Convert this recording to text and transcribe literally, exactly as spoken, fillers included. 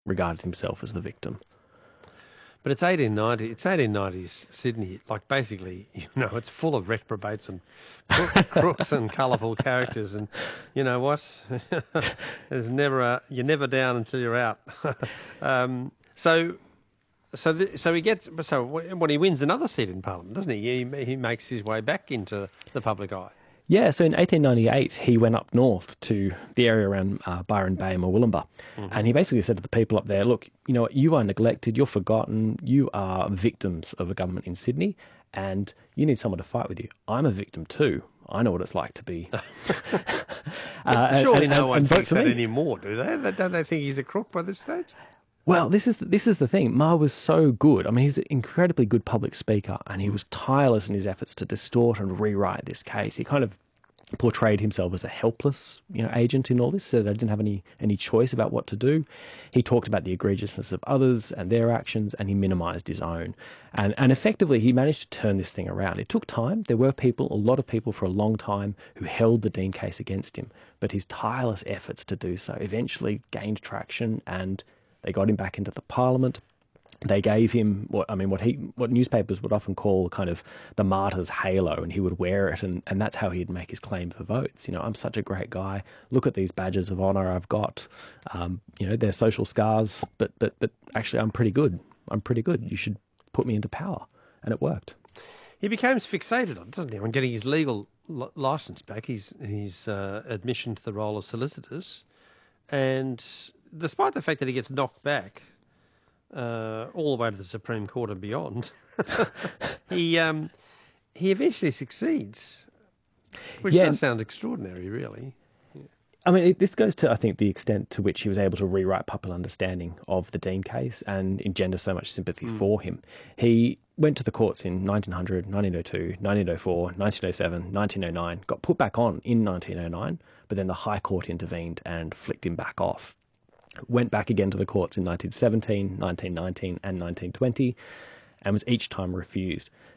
regarded himself as the victim. But it's eighteen ninety. It's eighteen nineties Sydney. Like basically, you know, it's full of reprobates and crook, crooks and colourful characters. And you know what? There's never a, you're never down until you're out. um, so, so, the, so he gets. So when he wins another seat in Parliament, doesn't he? He, he makes his way back into the public eye. Yeah, so in eighteen ninety-eight, he went up north to the area around uh, Byron Bay and Murwillumbah, mm-hmm. and he basically said to the people up there, look, you know, you are neglected, you're forgotten, you are victims of a government in Sydney, and you need someone to fight with you. I'm a victim too. I know what it's like to be... uh, Surely and, no and, one and thinks that anymore, do they? Don't they think he's a crook by this stage? Well, this is this is the thing. Ma was so good. I mean, he's an incredibly good public speaker, and he was tireless in his efforts to distort and rewrite this case. He kind of portrayed himself as a helpless, you know, agent in all this, so that I didn't have any any choice about what to do. He talked about the egregiousness of others and their actions, and he minimised his own. And and effectively, he managed to turn this thing around. It took time. There were people, a lot of people for a long time, who held the Dean case against him, but his tireless efforts to do so eventually gained traction, and they got him back into the Parliament. They gave him what I mean, what he, what newspapers would often call kind of the martyr's halo, and he would wear it, and, and that's how he'd make his claim for votes. You know, I'm such a great guy. Look at these badges of honour I've got. Um, you know, they're social scars, but but but actually, I'm pretty good. I'm pretty good. You should put me into power, and it worked. He becomes fixated on, doesn't he, on getting his legal li- licence back, his his uh, admission to the role of solicitors, and despite the fact that he gets knocked back uh, all the way to the Supreme Court and beyond, he um, he eventually succeeds, which yeah. does sound extraordinary, really. Yeah. I mean, it, this goes to, I think, the extent to which he was able to rewrite popular understanding of the Dean case and engender so much sympathy mm. for him. He went to the courts in nineteen hundred, nineteen oh two, nineteen oh four, nineteen oh seven, nineteen oh nine, got put back on in nineteen oh nine, but then the High Court intervened and flicked him back off. Went back again to the courts in nineteen seventeen, nineteen nineteen and nineteen twenty, and was each time refused.